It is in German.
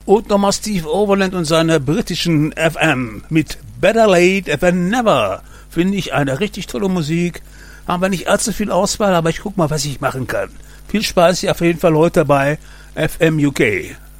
Und nochmal Steve Overland und seine britischen FM mit Better Late Than Never. Finde ich eine richtig tolle Musik. Haben wir nicht allzu viel Auswahl, aber ich guck mal, was ich machen kann. Viel Spaß hier auf jeden Fall heute bei FM UK.